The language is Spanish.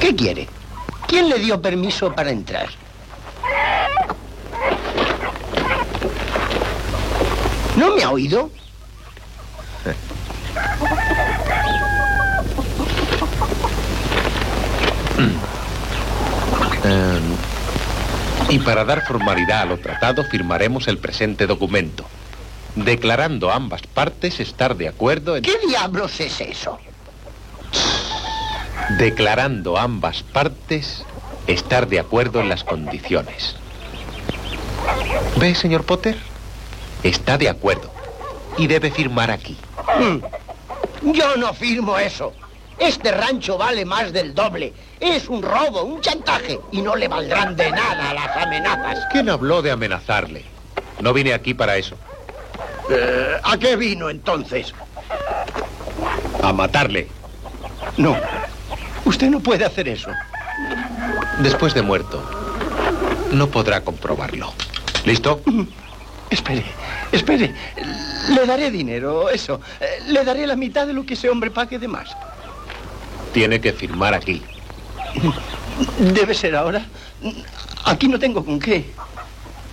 ¿Qué quiere? ¿Quién le dio permiso para entrar? ¿No me ha oído? Y para dar formalidad a lo tratado, firmaremos el presente documento, declarando a ambas partes estar de acuerdo en... ¿Qué diablos es eso? Declarando a ambas partes estar de acuerdo en las condiciones. ¿Ve, señor Potter? Está de acuerdo y debe firmar aquí. Yo no firmo eso. Este rancho vale más del doble. Es un robo, un chantaje, y no le valdrán de nada las amenazas. ¿Quién habló de amenazarle? No vine aquí para eso. ¿A qué vino entonces? A matarle. No, usted no puede hacer eso. Después de muerto, no podrá comprobarlo. ¿Listo? Espere. Le daré dinero, eso. Le daré la mitad de lo que ese hombre pague de más. Tiene que firmar aquí. ¿Debe ser ahora? Aquí no tengo con qué.